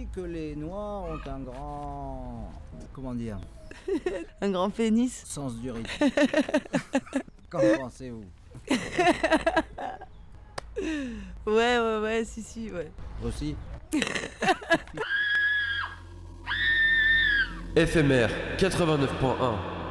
dit que les Noirs ont un grand... Comment dire? Un grand pénis. Sens du rythme. Qu'en pensez-vous? Ouais, si, ouais. Aussi? FMR 89.1